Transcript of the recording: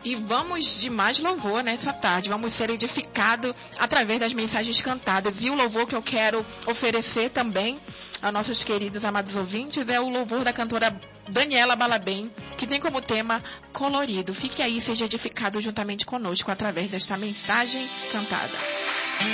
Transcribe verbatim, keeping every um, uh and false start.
E vamos de mais louvor nessa tarde. Vamos ser edificados através das mensagens cantadas. E o louvor que eu quero oferecer também a nossos queridos amados ouvintes é o louvor da cantora Daniela Balabem, que tem como tema colorido. Fique aí, seja edificado juntamente conosco através desta mensagem cantada.